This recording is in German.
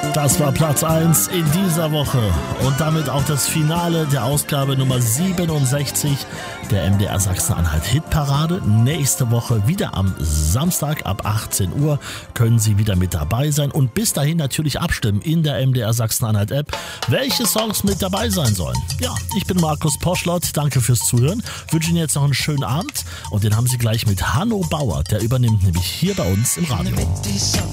Das war Platz 1 in dieser Woche und damit auch das Finale der Ausgabe Nummer 67 der MDR Sachsen-Anhalt Hitparade. Nächste Woche wieder am Samstag ab 18 Uhr können Sie wieder mit dabei sein und bis dahin natürlich abstimmen in der MDR Sachsen-Anhalt App, welche Songs mit dabei sein sollen. Ja, ich bin Markus Poschlott, danke fürs Zuhören, wünsche Ihnen jetzt noch einen schönen Abend und den haben Sie gleich mit Hanno Bauer, der übernimmt nämlich hier bei uns im Radio.